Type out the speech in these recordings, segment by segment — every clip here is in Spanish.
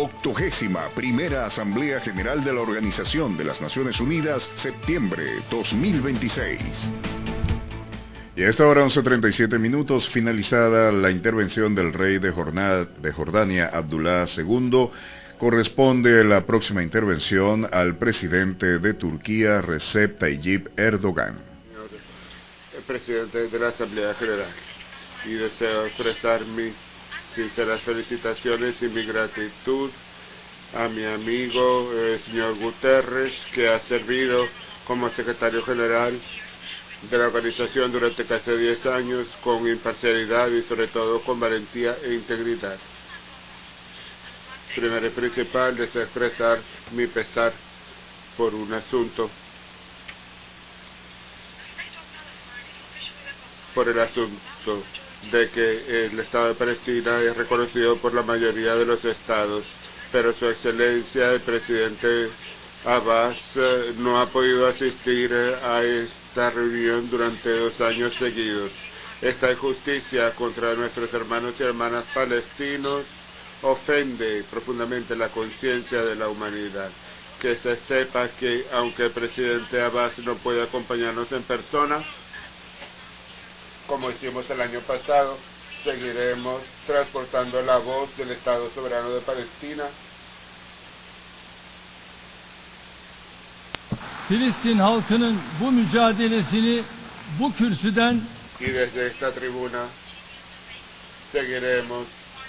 81ª Asamblea General de la Organización de las Naciones Unidas, septiembre 2026. Y a esta hora 11:37 minutos, finalizada la intervención del rey de Jordania, Abdullah II, corresponde la próxima intervención al presidente de Turquía, Recep Tayyip Erdogan. El presidente de la Asamblea General, y deseo expresar mis sinceras felicitaciones y mi gratitud a mi amigo, el señor Guterres, que ha servido como secretario general de la organización durante casi 10 años con imparcialidad y sobre todo con valentía e integridad. Primero y principal, deseo expresar mi pesar por un asunto, por el asunto de que el Estado de Palestina es reconocido por la mayoría de los estados, pero su excelencia, el presidente Abbas, no ha podido asistir a esta reunión durante 2 años seguidos. Esta injusticia contra nuestros hermanos y hermanas palestinos ofende profundamente la conciencia de la humanidad. Que se sepa que aunque el presidente Abbas no puede acompañarnos en persona, como hicimos el año pasado, seguiremos transportando la voz del Estado Soberano de Palestina. Filistin halkının bu mücadelesini bu kürsüden y desde esta tribuna seguiremos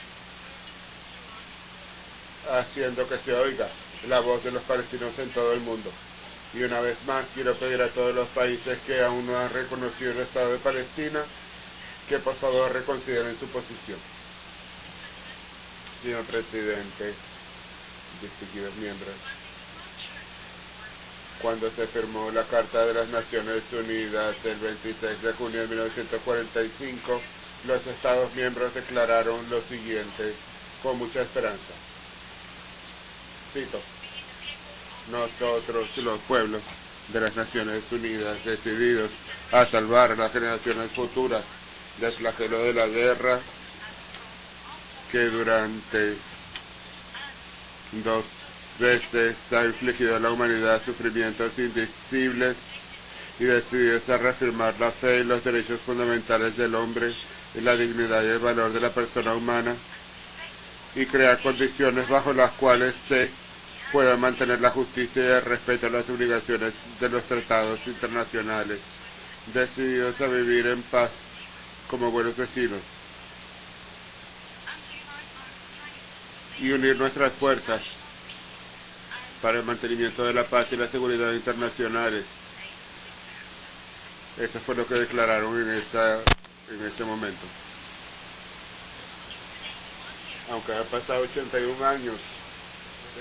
haciendo que se oiga la voz de los palestinos en todo el mundo. Y una vez más quiero pedir a todos los países que aún no han reconocido el Estado de Palestina que por favor reconsideren su posición. Señor presidente, distinguidos miembros, cuando se firmó la Carta de las Naciones Unidas el 26 de junio de 1945, los Estados miembros declararon lo siguiente con mucha esperanza. Cito: nosotros, los pueblos de las Naciones Unidas, decididos a salvar a las generaciones futuras del flagelo de la guerra que durante 2 veces ha infligido a la humanidad sufrimientos indecibles, y decididos a reafirmar la fe y los derechos fundamentales del hombre y la dignidad y el valor de la persona humana, y crear condiciones bajo las cuales se pueda mantener la justicia y el respeto a las obligaciones de los tratados internacionales, decididos a vivir en paz como buenos vecinos y unir nuestras fuerzas para el mantenimiento de la paz y la seguridad internacionales. Eso fue lo que declararon en ese momento. Aunque han pasado 81 años